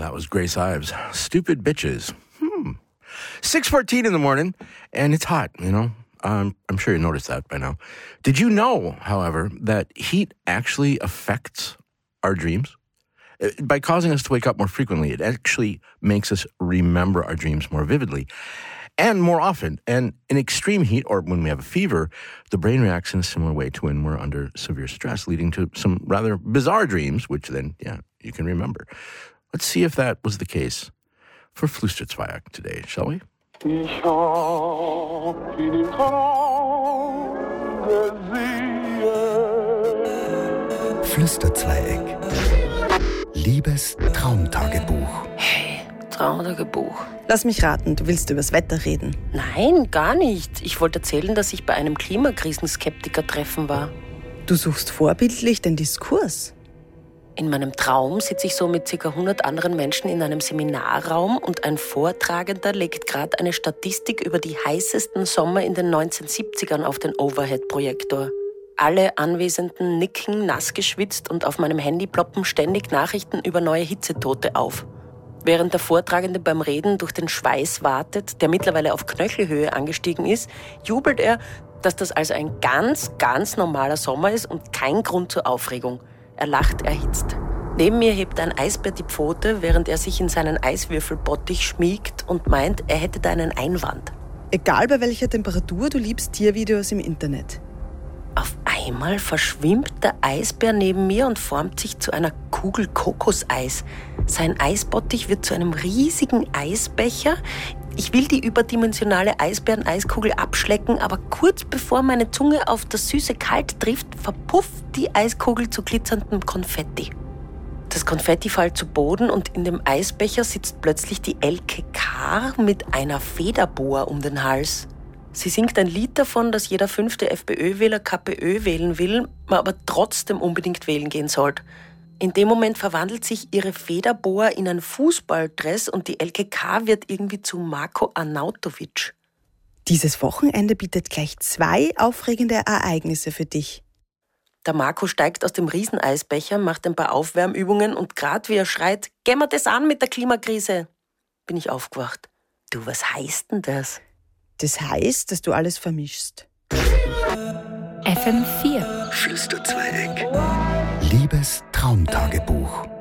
That was Grace Ives. Stupid bitches. 6:14 in the morning, and it's hot, you know. I'm sure you noticed that by now. Did you know, however, that heat actually affects our dreams? By causing us to wake up more frequently, it actually makes us remember our dreams more vividly and more often. And in extreme heat, or when we have a fever, the brain reacts in a similar way to when we're under severe stress, leading to some rather bizarre dreams, which then, you can remember. Let's see if that was the case for Flüsterzweig today, shall we? Ich hab ihn im Traum gesehen. Flüsterzweig. Liebes Traumtagebuch. Hey, Traumtagebuch. Lass mich raten, du willst übers Wetter reden. Nein, gar nicht. Ich wollte erzählen, dass ich bei einem Klimakrisenskeptiker-Treffen war. Du suchst vorbildlich den Diskurs. In meinem Traum sitze ich so mit ca. 100 anderen Menschen in einem Seminarraum und ein Vortragender legt gerade eine Statistik über die heißesten Sommer in den 1970ern auf den Overhead-Projektor. Alle Anwesenden nicken, nass geschwitzt und auf meinem Handy ploppen ständig Nachrichten über neue Hitzetote auf. Während der Vortragende beim Reden durch den Schweiß wartet, der mittlerweile auf Knöchelhöhe angestiegen ist, jubelt er, dass das also ein ganz, ganz normaler Sommer ist und kein Grund zur Aufregung. Er lacht erhitzt. Neben mir hebt ein Eisbär die Pfote, während er sich in seinen Eiswürfelbottich schmiegt und meint, er hätte da einen Einwand. Egal bei welcher Temperatur, du liebst Tiervideos im Internet. Auf einmal verschwimmt der Eisbär neben mir und formt sich zu einer Kugel Kokoseis. Sein Eisbottich wird zu einem riesigen Eisbecher. Ich will die überdimensionale Eisbären-Eiskugel abschlecken, aber kurz bevor meine Zunge auf das süße Kalt trifft, verpufft die Eiskugel zu glitzerndem Konfetti. Das Konfetti fällt zu Boden und in dem Eisbecher sitzt plötzlich die Elke K. mit einer Federboa um den Hals. Sie singt ein Lied davon, dass jeder 5. FPÖ-Wähler KPÖ wählen will, man aber trotzdem unbedingt wählen gehen sollte. In dem Moment verwandelt sich ihre Federboa in ein Fußballdress und die Elke K. wird irgendwie zu Marko Arnautovic. Dieses Wochenende bietet gleich 2 aufregende Ereignisse für dich. Der Marco steigt aus dem Rieseneisbecher, macht ein paar Aufwärmübungen und grad wie er schreit, gehen wir das an mit der Klimakrise, bin ich aufgewacht. Du, was heißt denn das? Das heißt, dass du alles vermischst. FM4 Flüsterzweig. Liebes Traumtagebuch.